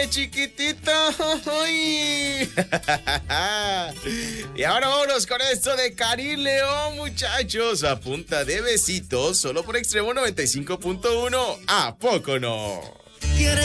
Ándale, chiquitito. Uy. Y ahora vámonos con esto de Karim León, muchachos. A punta de besitos, solo por Extremo 95.1. ¿A poco no?